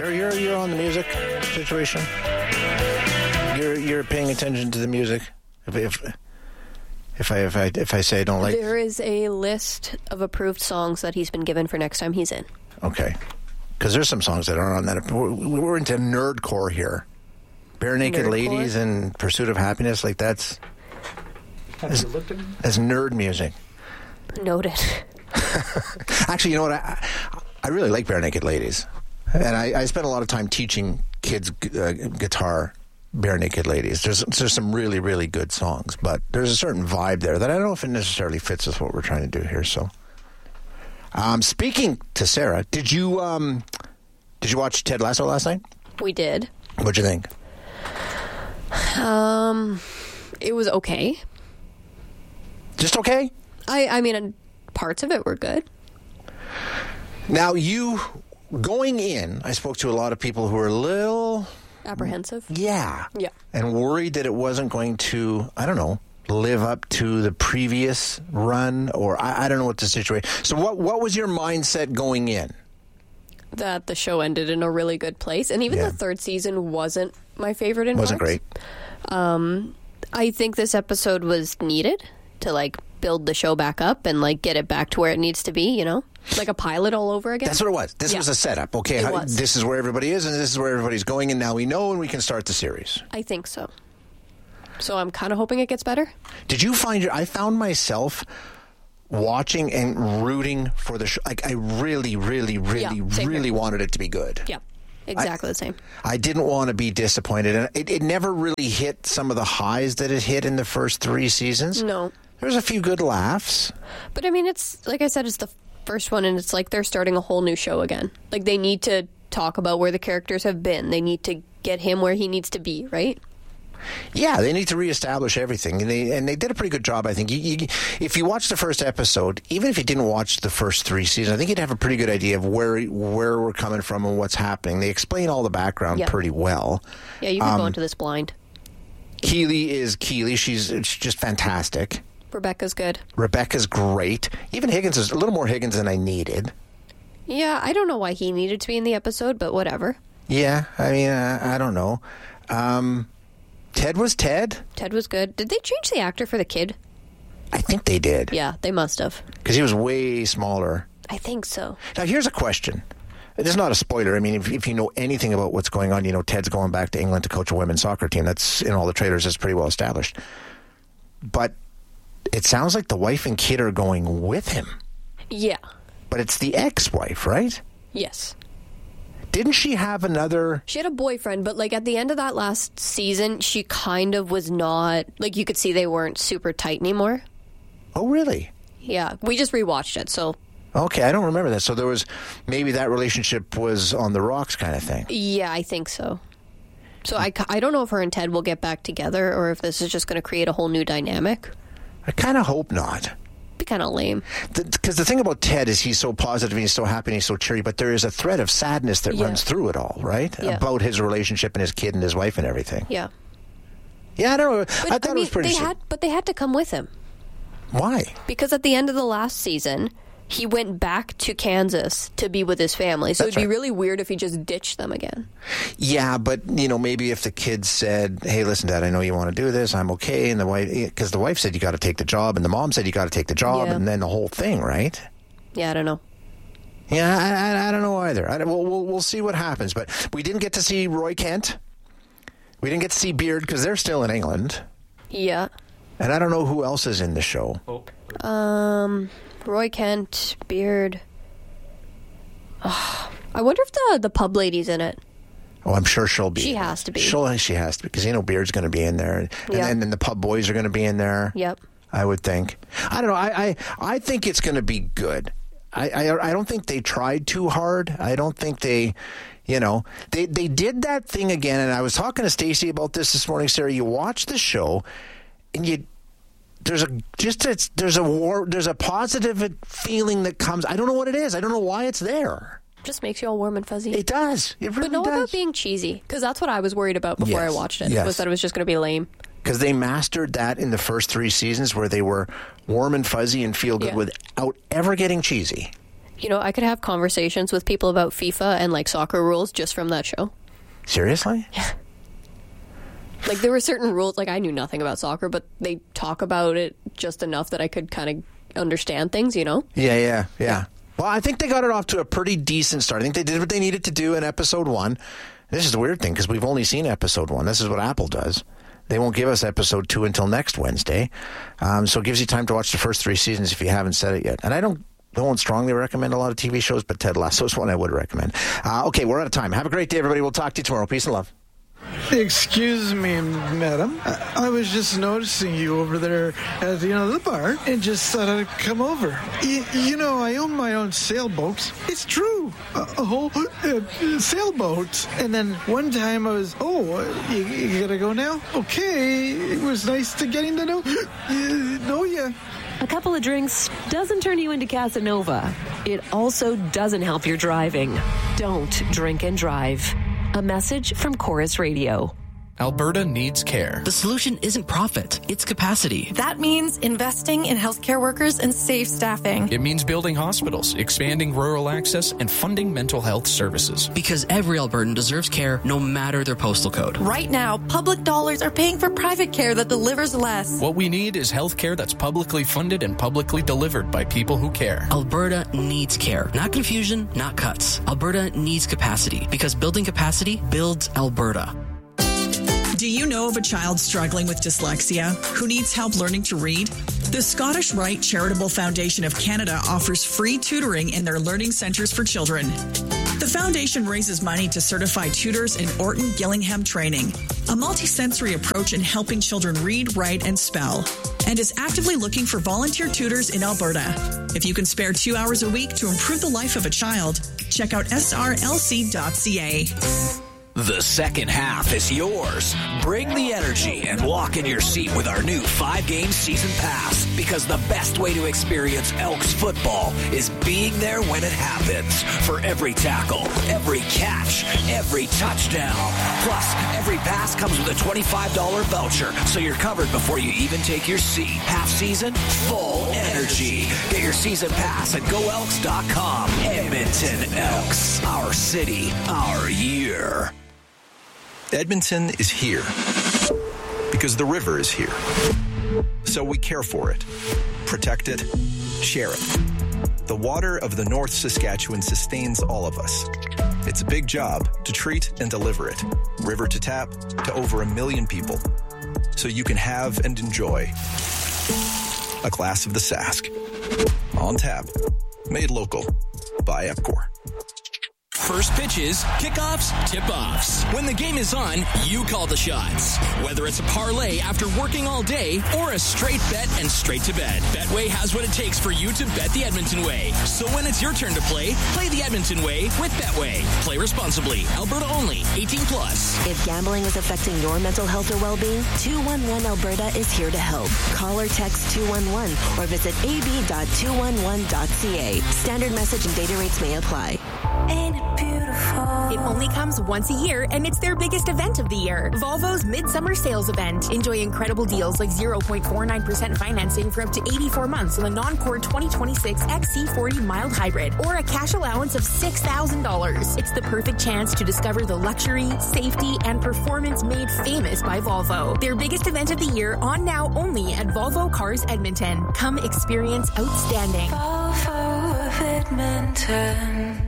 Sarah, you're on the music situation. You're paying attention to the music. If I say I don't like, There is a list of approved songs that he's been given for next time he's in. okay, because there's some songs that aren't on that. We're into nerdcore here. Bare Naked Nerdcore? Ladies and Pursuit of Happiness, like that's nerd music. Noted. Actually, you know what? I really like Bare Naked Ladies, and I spent a lot of time teaching kids guitar. Bare Naked Ladies. There's some really, really good songs, but there's a certain vibe there that I don't know if it necessarily fits with what we're trying to do here. So, speaking to Sarah, did you watch Ted Lasso last night? We did. What'd you think? It was okay. Just okay? I mean, parts of it were good. Now, you going in, I spoke to a lot of people who were a little... Apprehensive? Yeah. Yeah. And worried that it wasn't going to, I don't know, live up to the previous run, or I don't know what the situation. So what was your mindset going in? That the show ended in a really good place. And even Yeah. the third season wasn't my favorite in Wasn't parts. great. I think this episode was needed to, like, build the show back up and, like, get it back to where it needs to be, you know? Like a pilot all over again. That's what it was. This Yeah. was a setup. Okay, It was. this is where everybody is, and this is where everybody's going, and now we know, and we can start the series. I think so. So I'm kind of hoping it gets better. Did you find I found myself watching and rooting for the show. Like, I really, really, really, same really here. wanted it to be good. Yeah, exactly the same. I didn't want to be disappointed. And it never really hit some of the highs that it hit in the first 3 seasons. No. There's a few good laughs. But I mean, it's like I said, it's the first one, and it's like they're starting a whole new show again. Like, they need to talk about where the characters have been. They need to get him where he needs to be, right? Yeah, they need to reestablish everything, and they did a pretty good job, I think. If you watch the first episode, even if you didn't watch the first 3 seasons, I think you'd have a pretty good idea of where we're coming from and what's happening. They explain all the background pretty well. Yeah, you can go into this blind. Keely is Keely. She's just fantastic. Rebecca's good. Rebecca's great. Even Higgins is a little more Higgins than I needed. Yeah, I don't know why he needed to be in the episode, but whatever. Yeah, I mean, I don't know. Ted was Ted. Ted was good. Did they change the actor for the kid? I think they did. Yeah, they must have. Because he was way smaller. I think so. Now, here's a question. This is not a spoiler. I mean, if you know anything about what's going on, you know Ted's going back to England to coach a women's soccer team. That's in all the trailers. That's pretty well established. But it sounds like the wife and kid are going with him. Yeah. But it's the ex-wife, right? Yes. Didn't she have another... She had a boyfriend, but, like, at the end of that last season, she kind of was not... Like, you could see they weren't super tight anymore. Oh, really? Yeah. We just rewatched it, so... Okay, I don't remember that. So there was... Maybe that relationship was on the rocks kind of thing. Yeah, I think so. So I don't know if her and Ted will get back together or if this is just going to create a whole new dynamic. I kind of hope not. Be kind of lame. Because the thing about Ted is he's so positive and he's so happy and he's so cheery, but there is a thread of sadness that runs through it all, right? Yeah. About his relationship and his kid and his wife and everything. Yeah. Yeah, I don't know. But, I thought it was pretty... they had to come with him. Why? Because at the end of the last season, he went back to Kansas to be with his family. So That's it'd be really weird if he just ditched them again. Yeah, but, you know, maybe if the kid said, hey, listen, Dad, I know you want to do this. I'm okay. And the wife... Because the wife said you got to take the job, and the mom said you got to take the job, and then the whole thing, right? Yeah, I don't know. Yeah, I don't know either. We'll see what happens. But we didn't get to see Roy Kent. We didn't get to see Beard because they're still in England. Yeah. And I don't know who else is in the show. Roy Kent, Beard. Oh, I wonder if the pub lady's in it. Oh, I'm sure she'll be. She has to be. She has to, because, you know, Beard's going to be in there. And then the pub boys are going to be in there. Yep. I would think. I don't know. I think it's going to be good. I don't think they tried too hard. I don't think they... You know, they did that thing again, and I was talking to Stacey about this morning, Sarah. You watch the show, and there's a positive feeling that comes. I don't know what it is. I don't know why it's there. Just makes you all warm and fuzzy. It does. It really but no does. about being cheesy, because that's what I was worried about before I watched it. Was that it was just going to be lame. Because they mastered that in the first 3 seasons, where they were warm and fuzzy and feel good without ever getting cheesy. You know, I could have conversations with people about FIFA and like soccer rules just from that show. Seriously? Yeah. Like there were certain rules, like I knew nothing about soccer, but they talk about it just enough that I could kind of understand things, you know? Yeah. Well, I think they got it off to a pretty decent start. I think they did what they needed to do in episode 1. This is the weird thing because we've only seen episode 1. This is what Apple does. They won't give us episode 2 until next Wednesday. So it gives you time to watch the first 3 seasons if you haven't said it yet. And I won't strongly recommend a lot of TV shows, but Ted Lasso is one I would recommend. Okay, we're out of time. Have a great day, everybody. We'll talk to you tomorrow. Peace and love. Excuse me, madam. I was just noticing you over there at the bar and just thought I'd come over. I own my own sailboats. It's true. A whole sailboat. And then one time I was, you gotta go now? Okay. It was nice to getting to know you. A couple of drinks doesn't turn you into Casanova. It also doesn't help your driving. Don't drink and drive. A message from Chorus Radio. Alberta needs care. The solution isn't profit, it's capacity. That means investing in healthcare workers and safe staffing. It means building hospitals, expanding rural access, and funding mental health services. Because every Albertan deserves care, no matter their postal code. Right now, public dollars are paying for private care that delivers less. What we need is health care that's publicly funded and publicly delivered by people who care. Alberta needs care. Not confusion, not cuts. Alberta needs capacity, because building capacity builds Alberta. Do you know of a child struggling with dyslexia who needs help learning to read? The Scottish Rite Charitable Foundation of Canada offers free tutoring in their learning centres for children. The foundation raises money to certify tutors in Orton Gillingham training, a multisensory approach in helping children read, write, and spell, and is actively looking for volunteer tutors in Alberta. If you can spare 2 hours a week to improve the life of a child, check out srlc.ca. The second half is yours. Bring the energy and walk in your seat with our new 5-game season pass, because the best way to experience Elks football is being there when it happens. For every tackle, every catch, every touchdown. Plus, every pass comes with a $25 voucher, so you're covered before you even take your seat. Half season, full energy. Get your season pass at goelks.com. Edmonton Elks, our city, our year. Edmonton is here because the river is here. So we care for it, protect it, share it. The water of the North Saskatchewan sustains all of us. It's a big job to treat and deliver it, river to tap, to over 1 million people. So you can have and enjoy a glass of the Sask. On tap, made local by Epcor. First pitches, kickoffs, tip-offs. When the game is on, you call the shots. Whether it's a parlay after working all day or a straight bet and straight to bed, Betway has what it takes for you to bet the Edmonton way. So when it's your turn to play the Edmonton way with Betway. Play responsibly. Alberta only. 18 plus. If gambling is affecting your mental health or well-being, 211 Alberta is here to help. Call or text 211 or visit ab.211.ca. Standard message and data rates may apply. Ain't it beautiful? It only comes once a year, and it's their biggest event of the year. Volvo's Midsummer Sales Event. Enjoy incredible deals like 0.49% financing for up to 84 months on the non-core 2026 XC40 mild hybrid, or a cash allowance of $6,000. It's the perfect chance to discover the luxury, safety, and performance made famous by Volvo. Their biggest event of the year, on now only at Volvo Cars Edmonton. Come experience outstanding. Volvo of Edmonton.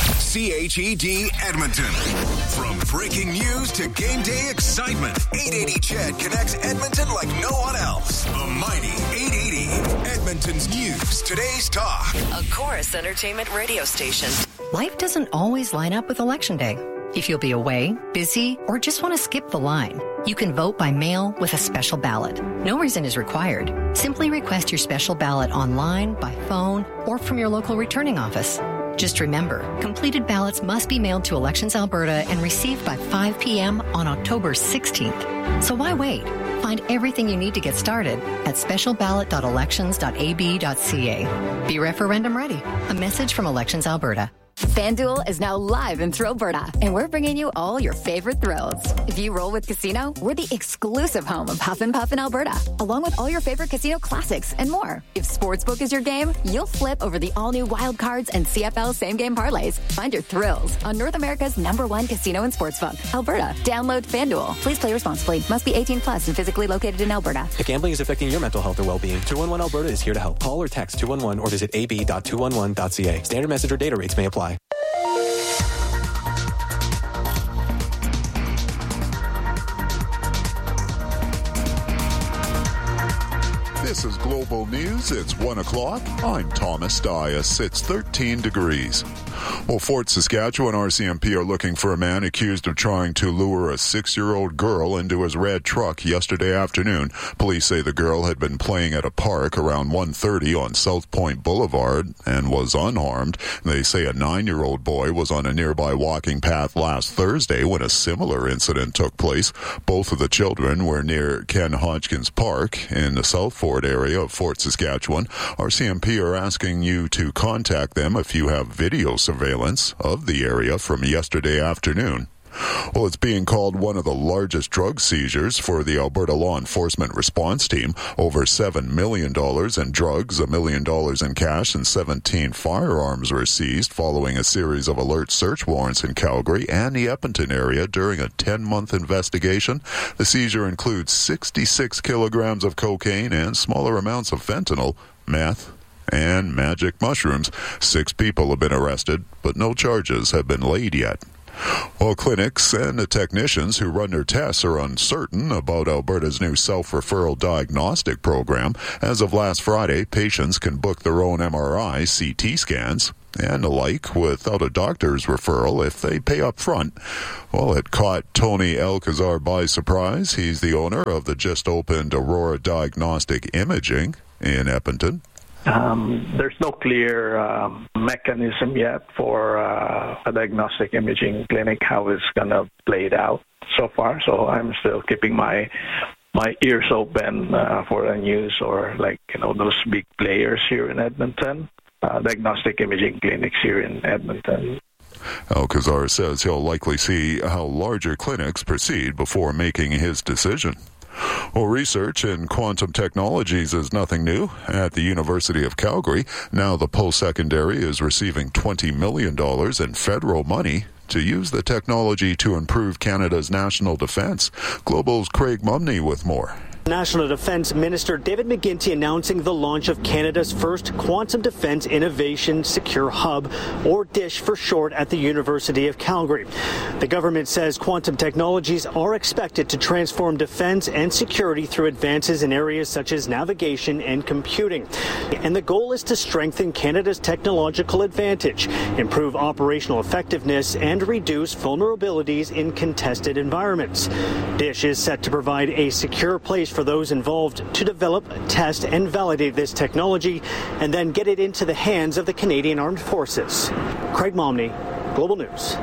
CHED Edmonton. From breaking news to game day excitement, 880 CHED connects Edmonton like no one else. The mighty 880. Edmonton's news, today's talk. A Chorus Entertainment radio station. Life doesn't always line up with Election Day. If you'll be away, busy, or just want to skip the line, you can vote by mail with a special ballot. No reason is required. Simply request your special ballot online, by phone, or from your local returning office. Just remember, completed ballots must be mailed to Elections Alberta and received by 5 p.m. on October 16th. So why wait? Find everything you need to get started at specialballot.elections.ab.ca. Be referendum ready. A message from Elections Alberta. FanDuel is now live in Thrillberta, and we're bringing you all your favorite thrills. If you roll with Casino, we're the exclusive home of Huff and Puff in Alberta, along with all your favorite casino classics and more. If Sportsbook is your game, you'll flip over the all-new Wild Cards and CFL same-game parlays. Find your thrills on North America's #1 casino and sportsbook, Alberta. Download FanDuel. Please play responsibly. Must be 18 plus and physically located in Alberta. If gambling is affecting your mental health or well-being, 211 Alberta is here to help. Call or text 211 or visit ab.211.ca. Standard message or data rates may apply. This is Global News. It's 1 o'clock. I'm Thomas Dias. It's 13 degrees. Well, Fort Saskatchewan RCMP are looking for a man accused of trying to lure a 6-year-old girl into his red truck yesterday afternoon. Police say the girl had been playing at a park around 1:30 on South Point Boulevard and was unharmed. They say a 9-year-old boy was on a nearby walking path last Thursday when a similar incident took place. Both of the children were near Ken Hodgkins Park in the South Fort area of Fort Saskatchewan. RCMP are asking you to contact them if you have video surveillance of the area from yesterday afternoon. Well, it's being called one of the largest drug seizures for the Alberta Law Enforcement Response Team. Over $7 million in drugs, $1 million in cash, and 17 firearms were seized following a series of alert search warrants in Calgary and the Edmonton area during a 10-month investigation. The seizure includes 66 kilograms of cocaine and smaller amounts of fentanyl, meth, and magic mushrooms. 6 people have been arrested, but no charges have been laid yet. Well, clinics and the technicians who run their tests are uncertain about Alberta's new self-referral diagnostic program. As of last Friday, patients can book their own MRI, CT scans, and the like without a doctor's referral if they pay up front. Well, it caught Tony Alcazar by surprise. He's the owner of the just-opened Aurora Diagnostic Imaging in Edmonton. There's no clear mechanism yet for a diagnostic imaging clinic, how it's going to play it out so far. So I'm still keeping my ears open for the news or those big players here in Edmonton, diagnostic imaging clinics here in Edmonton. Alcazar says he'll likely see how larger clinics proceed before making his decision. Well, research in quantum technologies is nothing new. At the University of Calgary, now the post-secondary is receiving $20 million in federal money to use the technology to improve Canada's national defense. Global's Craig Mumney with more. National Defence Minister David McGuinty announcing the launch of Canada's first Quantum Defence Innovation Secure Hub, or DISH for short, at the University of Calgary. The government says quantum technologies are expected to transform defence and security through advances in areas such as navigation and computing. And the goal is to strengthen Canada's technological advantage, improve operational effectiveness, and reduce vulnerabilities in contested environments. DISH is set to provide a secure place for those involved to develop, test, and validate this technology, and then get it into the hands of the Canadian Armed Forces. Craig Momney, Global News.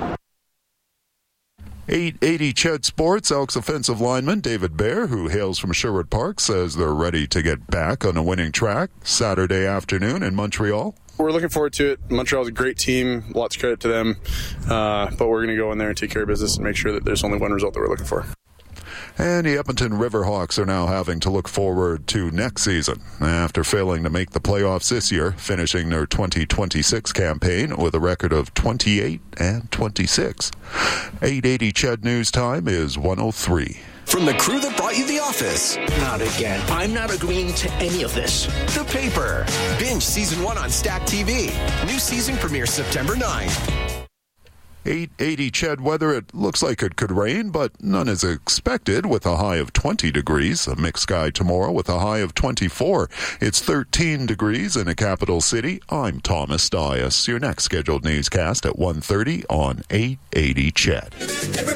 880 Ched Sports, Elks offensive lineman David Baer, who hails from Sherwood Park, says they're ready to get back on a winning track Saturday afternoon in Montreal. We're looking forward to it. Montreal's a great team. Lots of credit to them. But we're going to go in there and take care of business and make sure that there's only one result that we're looking for. And the Edmonton Riverhawks are now having to look forward to next season after failing to make the playoffs this year, finishing their 2026 campaign with a record of 28-26. 880 Ched News Time is 1:03. From the crew that brought you The Office. Not again. I'm not agreeing to any of this. The Paper. Binge Season 1 on Stack TV. New season premieres September 9th. 880 Ched weather. It looks like it could rain, but none is expected with a high of 20 degrees. A mixed sky tomorrow with a high of 24. It's 13 degrees in the capital city. I'm Thomas Dias. Your next scheduled newscast at 1:30 on 880 Ched.